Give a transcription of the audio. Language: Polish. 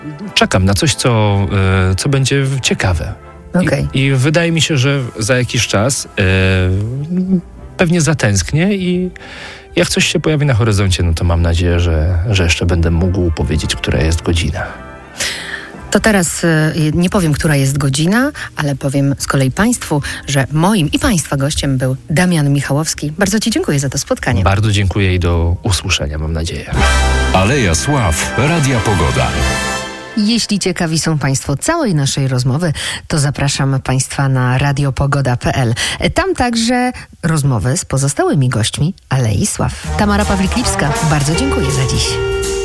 czekam na coś, co będzie ciekawe. Okej. I wydaje mi się, że za jakiś czas pewnie zatęsknię i jak coś się pojawi na horyzoncie, no to mam nadzieję, że jeszcze będę mógł powiedzieć, która jest godzina. To teraz nie powiem, która jest godzina, ale powiem z kolei Państwu, że moim i Państwa gościem był Damian Michałowski. Bardzo Ci dziękuję za to spotkanie. Bardzo dziękuję i do usłyszenia, mam nadzieję. Aleja Sław, Radia Pogoda. Jeśli ciekawi są Państwo całej naszej rozmowy, to zapraszam Państwa na radiopogoda.pl. Tam także rozmowy z pozostałymi gośćmi Alei Sław. Tamara Pawlik-Lipska, bardzo dziękuję za dziś.